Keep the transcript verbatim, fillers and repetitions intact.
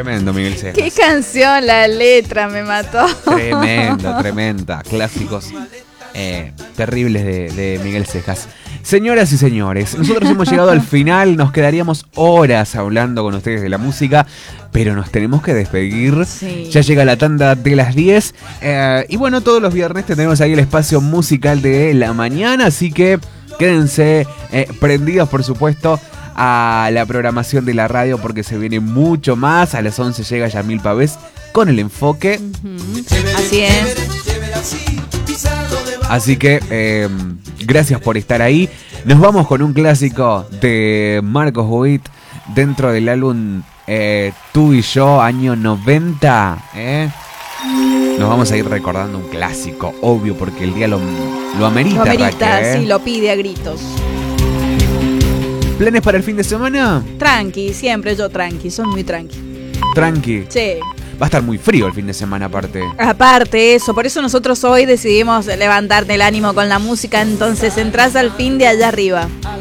Tremendo, Miguel Cejas. Qué canción, la letra me mató. Tremendo, tremenda. Clásicos eh, terribles de, de Miguel Cejas. Señoras y señores, nosotros hemos llegado al final. Nos quedaríamos horas hablando con ustedes de la música, pero nos tenemos que despedir. Sí. Ya llega la tanda de las diez. Eh, y bueno, todos los viernes tenemos ahí el espacio musical de la mañana. Así que quédense eh, prendidos, por supuesto, a la programación de la radio, porque se viene mucho más. A las once llega Yamil Pavés con El Enfoque. Uh-huh. Así es. Así que eh, gracias por estar ahí. Nos vamos con un clásico de Marcos Witt dentro del álbum eh, Tú y Yo, año noventa. ¿eh? Nos vamos a ir recordando un clásico, obvio, porque el día lo, lo amerita. Lo amerita, Raquel, ¿eh? sí, lo pide a gritos. ¿Planes para el fin de semana? Tranqui, siempre yo tranqui, son muy tranqui. Tranqui. Sí. Va a estar muy frío el fin de semana aparte. Aparte eso, por eso nosotros hoy decidimos levantarte el ánimo con la música, entonces entras al fin de allá arriba.